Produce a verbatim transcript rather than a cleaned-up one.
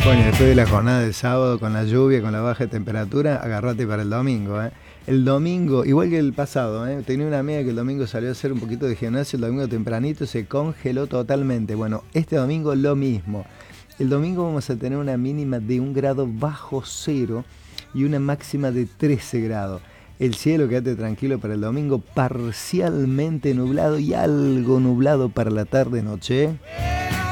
Bueno, después de la jornada del sábado con la lluvia, con la baja de temperatura, agarrate para el domingo, ¿eh? El domingo, igual que el pasado, ¿eh? Tenía una amiga que el domingo salió a hacer un poquito de gimnasio, el domingo tempranito se congeló totalmente. Bueno, este domingo lo mismo. El domingo vamos a tener una mínima de un grado bajo cero y una máxima de trece grados. El cielo, quédate tranquilo para el domingo, parcialmente nublado y algo nublado para la tarde-noche.